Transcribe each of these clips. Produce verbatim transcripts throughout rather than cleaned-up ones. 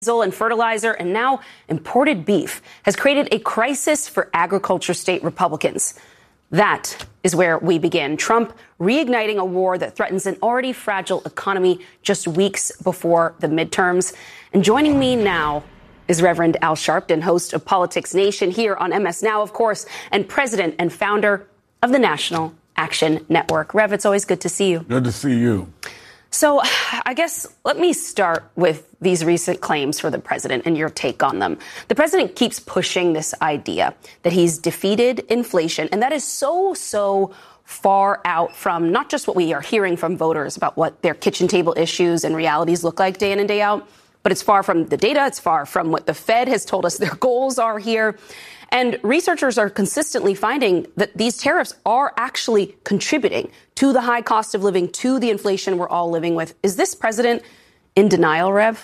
and fertilizer, and now imported beef has created a crisis for agriculture state Republicans. That is where we begin. Trump reigniting a war that threatens an already fragile economy just weeks before the midterms. And joining me now is Reverend Al Sharpton, host of Politics Nation here on M S Now, of course, and president and founder of the National Action Network. Rev, it's always good to see you. Good to see you. So I guess let me start with these recent claims for the president and your take on them. The president keeps pushing this idea that he's defeated inflation, and that is so, so far out from not just what we are hearing from voters about what their kitchen table issues and realities look like day in and day out, but it's far from the data. It's far from what the Fed has told us their goals are here. And researchers are consistently finding that these tariffs are actually contributing to the high cost of living, to the inflation we're all living with. Is this president in denial, Rev?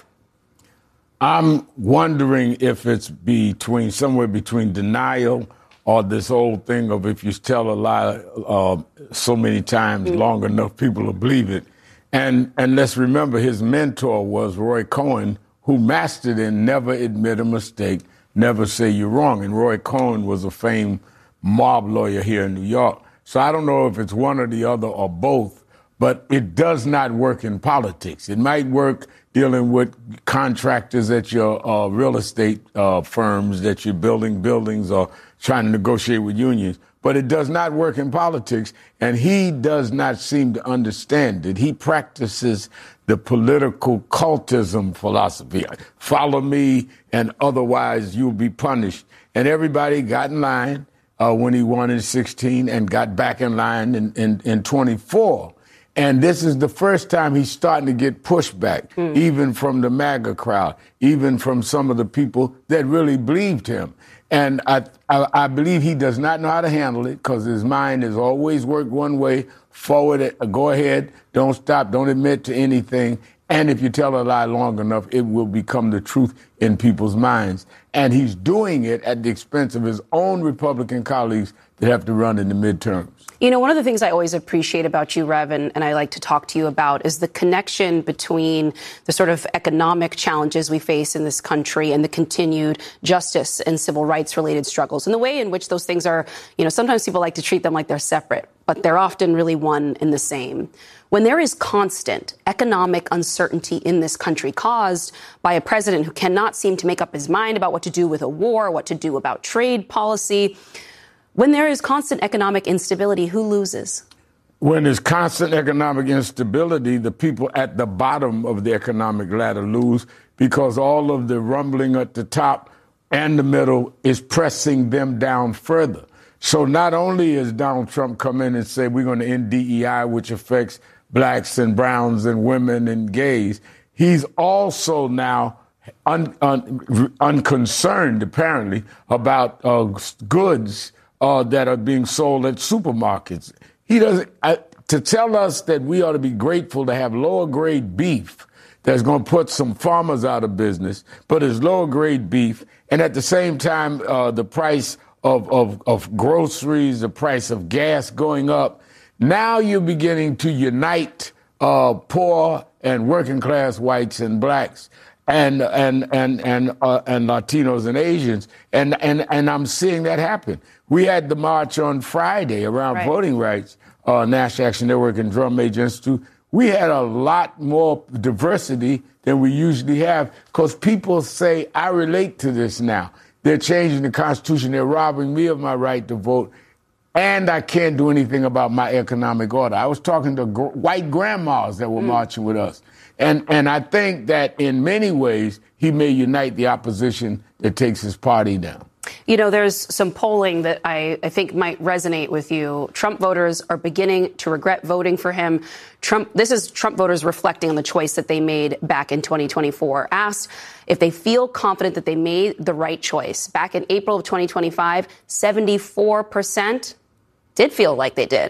I'm wondering if it's between somewhere between denial or this old thing of if you tell a lie uh, so many times mm-hmm. long enough, people will believe it. And and let's remember his mentor was Roy Cohn, who mastered in never admit a mistake, never say you're wrong. And Roy Cohn was a famed mob lawyer here in New York. So I don't know if it's one or the other or both, but it does not work in politics. It might work dealing with contractors at your uh, real estate uh, firms that you're building buildings or trying to negotiate with unions, but it does not work in politics. And he does not seem to understand it. He practices the political cultism philosophy. Follow me and otherwise you'll be punished. And everybody got in line uh, when he won in sixteen and got back in line in, in, in twenty-four. And this is the first time he's starting to get pushback, mm. even from the MAGA crowd, even from some of the people that really believed him. And I, I, I believe he does not know how to handle it because his mind has always worked one way, forward, go ahead, don't stop, don't admit to anything. And if you tell a lie long enough, it will become the truth in people's minds. And he's doing it at the expense of his own Republican colleagues that have to run in the midterms. You know, one of the things I always appreciate about you, Rev, and, and I like to talk to you about is the connection between the sort of economic challenges we face in this country and the continued justice and civil rights related struggles, and the way in which those things are, you know, sometimes people like to treat them like they're separate, but they're often really one and the same. When there is constant economic uncertainty in this country caused by a president who cannot seem to make up his mind about what to do with a war, what to do about trade policy, when there is constant economic instability, who loses? When there's constant economic instability, the people at the bottom of the economic ladder lose because all of the rumbling at the top and the middle is pressing them down further. So not only is Donald Trump come in and say we're going to end D E I, which affects blacks and browns and women and gays, he's also now un, un, unconcerned, apparently, about uh, goods Uh, that are being sold at supermarkets. He doesn't, uh, to tell us that we ought to be grateful to have lower grade beef that's going to put some farmers out of business, but it's lower grade beef. And at the same time, uh, the price of, of, of groceries, the price of gas going up. Now you're beginning to unite uh, poor and working class whites and blacks and and and and uh, and Latinos and Asians, and and and I'm seeing that happen. We had the march on Friday around right. voting rights, uh, National Action Network and Drum Major Institute. We had a lot more diversity than we usually have because people say, I relate to this now. They're changing the Constitution. They're robbing me of my right to vote, and I can't do anything about my economic order. I was talking to gr- white grandmas that were mm. marching with us. And and I think that in many ways, he may unite the opposition that takes his party down. You know, there's some polling that I, I think might resonate with you. Trump voters are beginning to regret voting for him. Trump. This is Trump voters reflecting on the choice that they made back in twenty twenty-four. Asked if they feel confident that they made the right choice. Back in April of twenty twenty-five, seventy-four percent did feel like they did.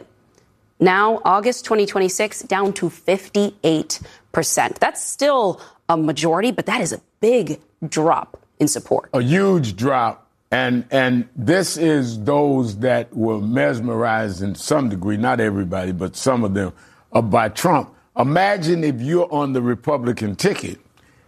Now, August twenty twenty-six, down to fifty-eight percent. That's still a majority, but that is a big drop in support. A huge drop. And and this is those that were mesmerized in some degree, not everybody, but some of them, uh, by Trump. Imagine if you're on the Republican ticket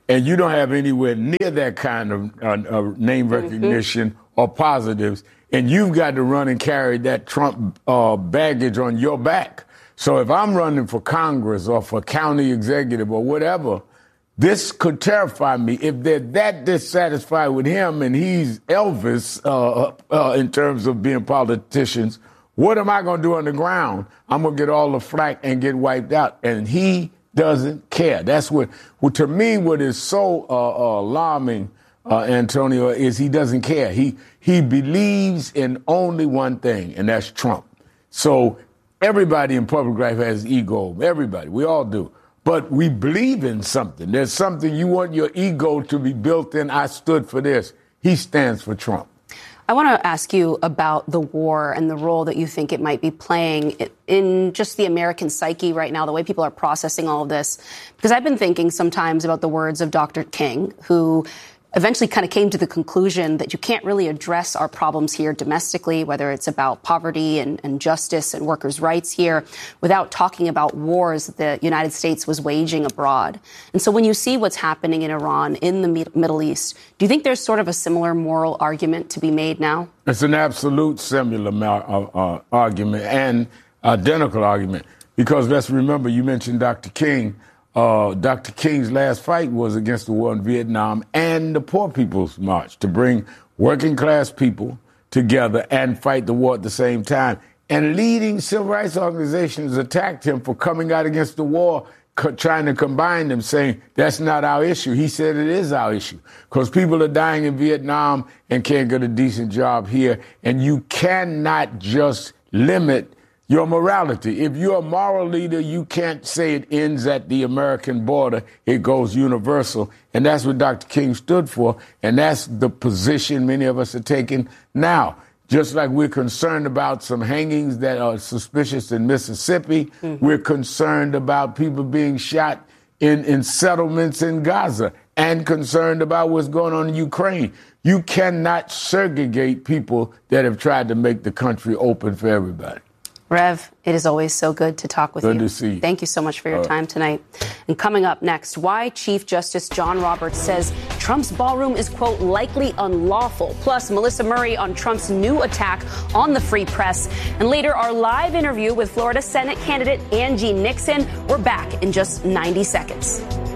and you don't have anywhere near that kind of uh, uh, name recognition mm-hmm. or positives, and you've got to run and carry that Trump uh, baggage on your back. So if I'm running for Congress or for county executive or whatever, this could terrify me. If they're that dissatisfied with him and he's Elvis uh, uh, in terms of being politicians, what am I going to do on the ground? I'm going to get all the flack and get wiped out. And he doesn't care. That's what, well, to me, what is so uh, uh, alarming, uh, Antonio, is he doesn't care. He he believes in only one thing, and that's Trump. So everybody in public life has ego. Everybody. We all do. But we believe in something. There's something you want your ego to be built in. I stood for this. He stands for Trump. I want to ask you about the war and the role that you think it might be playing in just the American psyche right now, the way people are processing all of this. Because I've been thinking sometimes about the words of Doctor King, who eventually kind of came to the conclusion that you can't really address our problems here domestically, whether it's about poverty and, and justice and workers' rights here, without talking about wars that the United States was waging abroad. And so when you see what's happening in Iran, in the Middle East, do you think there's sort of a similar moral argument to be made now? It's an absolute similar uh, uh, argument and identical argument, because let's remember, you mentioned Doctor King. Uh, Doctor King's last fight was against the war in Vietnam and the Poor People's March, to bring working class people together and fight the war at the same time. And leading civil rights organizations attacked him for coming out against the war, co- trying to combine them, saying that's not our issue. He said it is our issue, because people are dying in Vietnam and can't get a decent job here. And you cannot just limit your morality. If you're a moral leader, you can't say it ends at the American border. It goes universal. And that's what Doctor King stood for. And that's the position many of us are taking now. Just like we're concerned about some hangings that are suspicious in Mississippi, mm-hmm. we're concerned about people being shot in, in settlements in Gaza, and concerned about what's going on in Ukraine. You cannot segregate people that have tried to make the country open for everybody. Rev, it is always so good to talk with good you. Good to see you. Thank you so much for your uh, time tonight. And coming up next, why Chief Justice John Roberts says Trump's ballroom is, quote, likely unlawful. Plus, Melissa Murray on Trump's new attack on the free press. And later, our live interview with Florida Senate candidate Angie Nixon. We're back in just ninety seconds.